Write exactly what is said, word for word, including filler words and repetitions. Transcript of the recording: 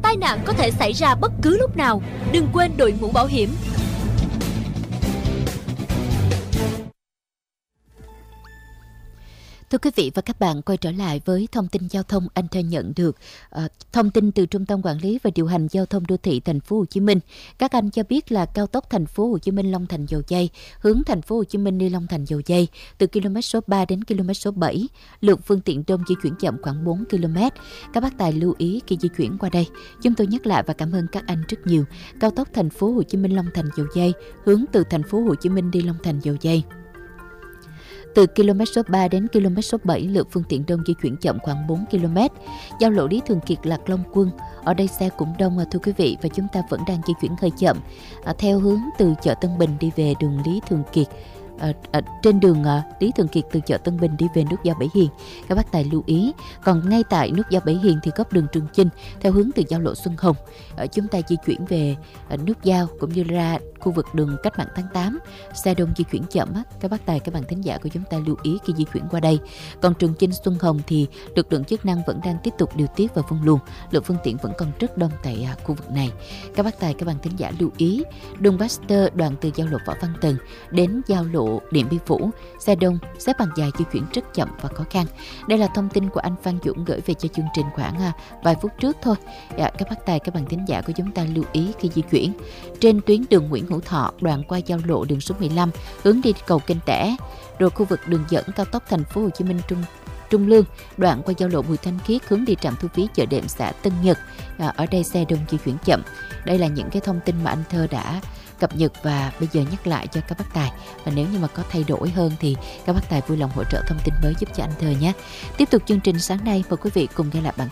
tai nạn có thể xảy ra bất cứ lúc nào. Đừng quên đội mũ bảo hiểm. Thưa quý vị và các bạn, quay trở lại với thông tin giao thông. Anh Thơ nhận được uh, thông tin từ Trung tâm Quản lý và Điều hành Giao thông Đô thị Thành phố Hồ Chí Minh. Các anh cho biết là cao tốc Thành phố Hồ Chí Minh Long Thành Dầu Giây hướng Thành phố Hồ Chí Minh đi Long Thành Dầu Giây từ km số ba đến km số bảy, lượng phương tiện đông di chuyển chậm khoảng bốn ki lô mét. Các bác tài lưu ý khi di chuyển qua đây. Chúng tôi nhắc lại và cảm ơn các anh rất nhiều. Cao tốc Thành phố Hồ Chí Minh Long Thành Dầu Giây hướng từ Thành phố Hồ Chí Minh đi Long Thành Dầu Giây từ km số ba đến km số bảy, lượng phương tiện đông di chuyển chậm khoảng bốn ki lô mét. Giao lộ Lý Thường Kiệt Lạc Long Quân, ở đây xe cũng đông à, thưa quý vị, và chúng ta vẫn đang di chuyển hơi chậm à, theo hướng từ chợ Tân Bình đi về đường Lý Thường Kiệt. À, à, trên đường à, Lý Thường Kiệt từ chợ Tân Bình đi về nút giao Bảy Hiền, các bác tài lưu ý. Còn ngay tại nút giao Bảy Hiền thì góc đường Trường Chinh theo hướng từ giao lộ Xuân Hồng, à, chúng ta di chuyển về à, nút giao cũng như ra khu vực đường Cách mạng tháng tám, xe đông di chuyển chậm á, các bác tài các bạn thính giả của chúng ta lưu ý khi di chuyển qua đây. Còn Trường Chinh Xuân Hồng thì lực lượng chức năng vẫn đang tiếp tục điều tiết và phân luồng, lượng phương tiện vẫn còn rất đông tại à, khu vực này. Các bác tài các bạn thính giả lưu ý. Đường Baxter đoạn từ giao lộ Võ Văn Tần đến giao lộ Điện Biên Phủ, xe đông, xếp bằng dài di chuyển rất chậm và khó khăn. Đây là thông tin của anh Phan Dũng gửi về cho chương trình khoảng à, vài phút trước thôi. Dạ, các bác tài các bạn thính giả của chúng ta lưu ý khi di chuyển. Trên tuyến đường Nguyễn Hữu Thọ đoạn qua giao lộ đường số mười lăm hướng đi cầu Kênh Tẻ, rồi khu vực đường dẫn cao tốc Thành phố Hồ Chí Minh Trung Trung Lương đoạn qua giao lộ Bùi Thanh Khiết hướng đi trạm thu phí chợ đệm xã Tân Nhật. À, ở đây xe đông di chuyển chậm. Đây là những cái thông tin mà anh Thơ đã cập nhật và bây giờ nhắc lại cho các bác tài. Và nếu như mà có thay đổi hơn thì các bác tài vui lòng hỗ trợ thông tin mới giúp cho anh Thơ nhé. Tiếp tục chương trình sáng nay, mời quý vị cùng nghe lại bản